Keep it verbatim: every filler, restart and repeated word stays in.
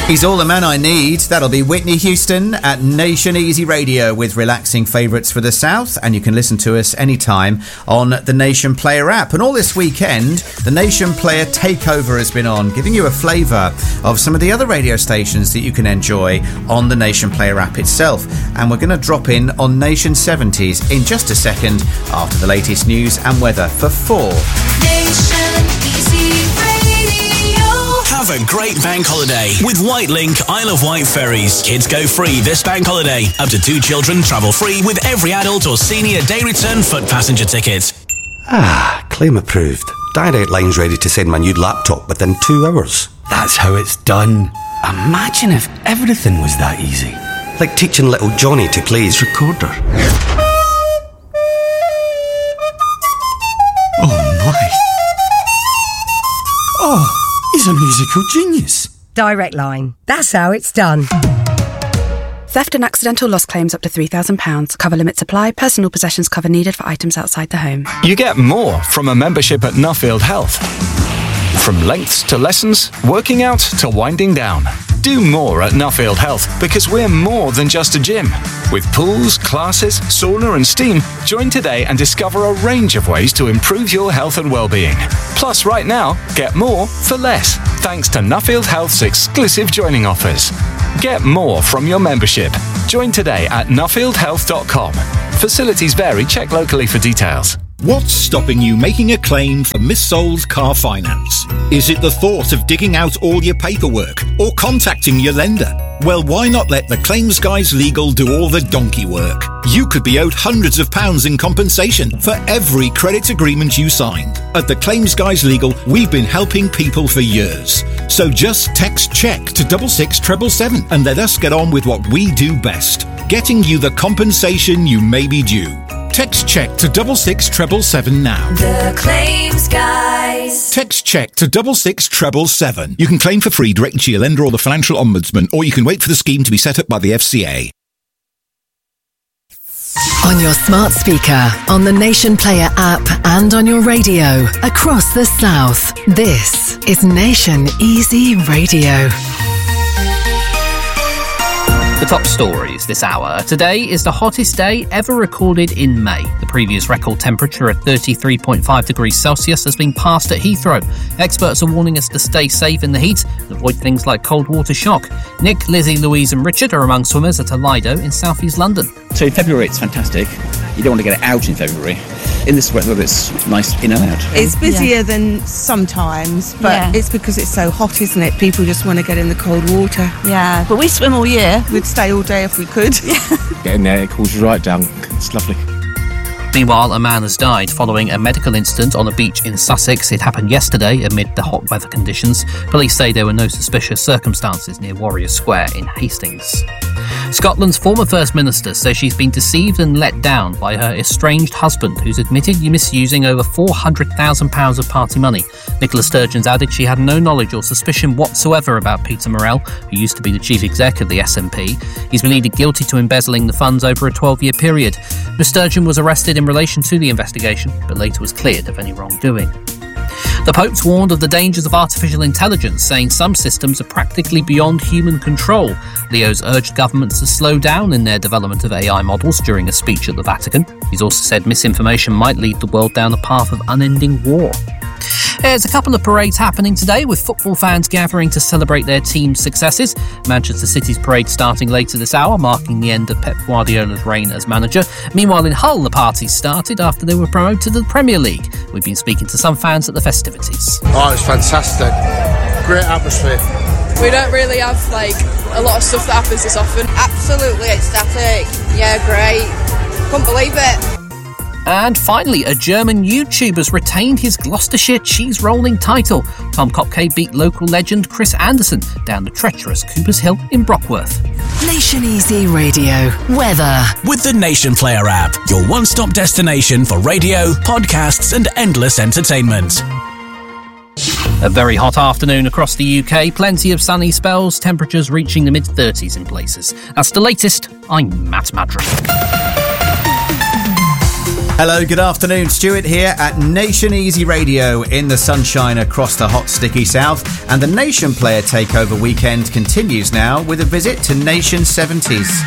He's all the man I need. That'll be Whitney Houston at Nation Easy Radio with relaxing favourites for the South. And you can listen to us anytime on the Nation Player app. And all this weekend, the Nation Player Takeover has been on, giving you a flavour of some of the other radio stations that you can enjoy on the Nation Player app itself. And we're going to drop in on Nation seventies in just a second after the latest news and weather for four. Nation Easy Radio. Have a great bank holiday with Whitelink Isle of Wight ferries. Kids go free this bank holiday. Up to two children travel free with every adult or senior day return foot passenger ticket. Ah, claim approved. Direct Line's ready to send my new laptop within two hours. That's how it's done. Imagine if everything was that easy. Like teaching little Johnny to play his recorder. Oh my. Oh, he's a musical genius. Direct Line. That's how it's done. Theft and accidental loss claims up to three thousand pounds. Cover limits apply. Personal possessions cover needed for items outside the home. You get more from a membership at Nuffield Health. From lengths to lessons, working out to winding down. Do more at Nuffield Health because we're more than just a gym. With pools, classes, sauna and steam, join today and discover a range of ways to improve your health and well-being. Plus, right now, get more for less, thanks to Nuffield Health's exclusive joining offers. Get more from your membership. Join today at nuffield health dot com. Facilities vary. Check locally for details. What's stopping you making a claim for missold car finance? Is it the thought of digging out all your paperwork or contacting your lender? Well, why not let the Claims Guys Legal do all the donkey work? You could be owed hundreds of pounds in compensation for every credit agreement you signed. At the Claims Guys Legal, we've been helping people for years. So just text CHECK to double six treble seven and let us get on with what we do best, getting you the compensation you may be due. Text CHECK to double six treble seven now. The Claims Guys. Text CHECK to double six treble seven. You can claim for free directly to your lender or the Financial Ombudsman, or you can wait for the scheme to be set up by the F C A. On your smart speaker, on the Nation Player app and on your radio across the South. This is Nation Easy Radio. The top stories this hour. Today is the hottest day ever recorded in May. The previous record temperature at thirty-three point five degrees Celsius has been passed at Heathrow. Experts are warning us to stay safe in the heat and avoid things like cold water shock. Nick, Lizzie, Louise and Richard are among swimmers at a Lido in South East London. So in February it's fantastic. You don't want to get it out in February. In this weather it's nice in and out. It's busier yeah. than sometimes, but yeah. it's because it's so hot, isn't it? People just want to get in the cold water. Yeah, but we swim all year. We'd stay all day if we could. Get in there, it cools you right down. It's lovely. Meanwhile, a man has died following a medical incident on a beach in Sussex. It happened yesterday amid the hot weather conditions. Police say there were no suspicious circumstances near Warrior Square in Hastings. Scotland's former First Minister says she's been deceived and let down by her estranged husband, who's admitted misusing over four hundred thousand pounds of party money. Nicola Sturgeon's added she had no knowledge or suspicion whatsoever about Peter Morrell, who used to be the chief exec of the S N P. He's been pleaded guilty to embezzling the funds over a twelve-year period. Miz Sturgeon was arrested in relation to the investigation, but later was cleared of any wrongdoing. The Pope's warned of the dangers of artificial intelligence, saying some systems are practically beyond human control. Leo's urged governments to slow down in their development of A I models during a speech at the Vatican. He's also said misinformation might lead the world down a path of unending war. There's a couple of parades happening today, with football fans gathering to celebrate their team's successes. Manchester City's parade starting later this hour, marking the end of Pep Guardiola's reign as manager. Meanwhile, in Hull, the party started after they were promoted to the Premier League. We've been speaking to some fans at the festivities. Oh, it's fantastic. Great atmosphere. We don't really have, like, a lot of stuff that happens this often. Absolutely ecstatic. Yeah, great. Couldn't believe it. And finally, a German YouTuber's retained his Gloucestershire cheese rolling title. Tom Kopke beat local legend Chris Anderson down the treacherous Coopers Hill in Brockworth. Nation Easy Radio. Weather. With the Nation Player app, your one-stop destination for radio, podcasts and endless entertainment. A very hot afternoon across the U K. Plenty of sunny spells, temperatures reaching the mid-thirties in places. That's the latest. I'm Matt Madra. Hello, good afternoon. Stuart here at Nation Easy Radio in the sunshine across the hot, sticky south. And the Nation Player Takeover weekend continues now with a visit to Nation seventies.